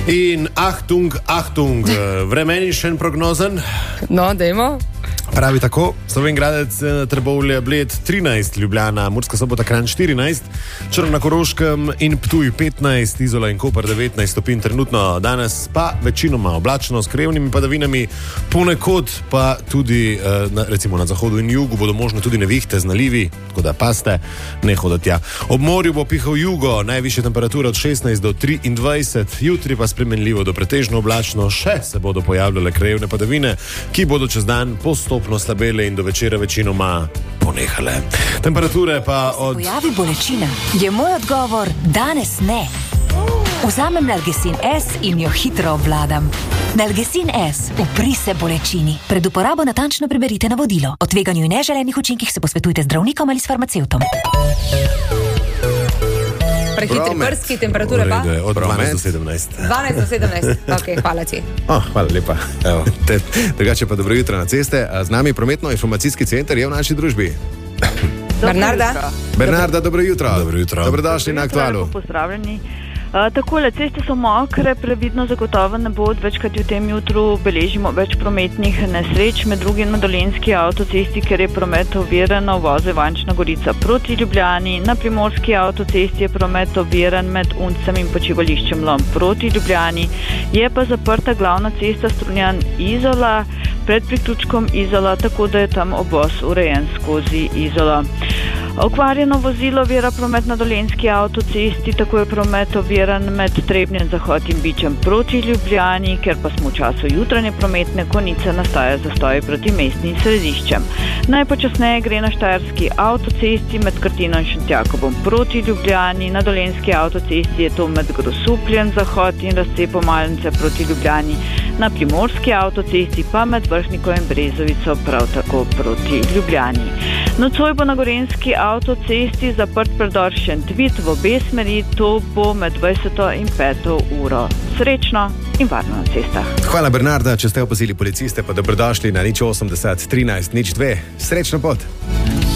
In Achtung, vremenišen prognozen. No, dajmo. Pravi tako, Slovenj Gradec, Trbovlje, Bled 13, Ljubljana, Murska Sobota, Kranj 14, Črna na Koroškem in Ptuj 15, Izola in Koper 19 stopinj trenutno. Danes pa večinoma oblačno s krajevnimi padavinami, ponekod pa tudi recimo na zahodu in jugu bodo možne tudi nevihte z nalivi, tako da paste, ne hodite tja. Ob morju bo pihal jugo, najvišja temperatura od 16 do 23, jutri pa spremenljivo do pretežno oblačno, še se bodo pojavljale krajevne padavine, ki bodo čez dan postopno slabele in do večera večinoma ponehale. Temperature pa od... Pojavi bolečina. Je moj odgovor danes ne. Vzamem Nalgecin S in jo hitro obvladam. Nalgecin S. Upri se bolečini. Pred uporabo natančno preberite navodilo. O tveganju in neželenih učinkih se posvetujte z zdravnikom ali s farmacevtom. Prehitri prstki, temperature pa? Od 12 do 17. 12 do 17, ok, hvala ti. Hvala lepa. Evo, drugače pa dobro jutro na ceste. Z nami prometno-informacijski center je v naši družbi. Bernarda, dobro jutro. Dobro jutro. Dobrodošli na Aktualu. Pozdravljeni. Takole, ceste so mokre, previdno zagotovo ne bo odveč, kajti v tem jutru beležimo več prometnih nesreč, med drugim na Dolenjski avtocesti, ker je promet oviran na uvozu Ivančna Gorica proti Ljubljani, na Primorski avtocesti je promet oviran med Uncem in počivališčem Lom proti Ljubljani, je pa zaprta glavna cesta Strunjan-Izola pred priključkom Izola, tako da je tam obvoz urejen skozi Izolo. Okvarjeno vozilo ovira promet na Dolenjski avtocesti, tako je promet oviran med Trebnjem Zahod in Bičem proti Ljubljani, ker pa smo v času jutranje prometne konice, nastaja zastoj proti mestnim središčem. Najpočasneje gre na Štajerski avtocesti med Krtino in Šentjakobom proti Ljubljani, na Dolenjski avtocesti je to med Grosupljem Zahod in razcepo Malnice proti Ljubljani, na Primorski avtocesti pa med Vrhnikom in Brezovico prav tako proti Ljubljani. Nocoj bo na Gorenjski avtocesti zaprt predor Šentvid v obe smeri, to bo med 20. in 5. uro. Srečno in varno na cestah. Hvala Bernarda, če ste opazili policiste, pa dobrodošli na 080 13 02. Srečno pot!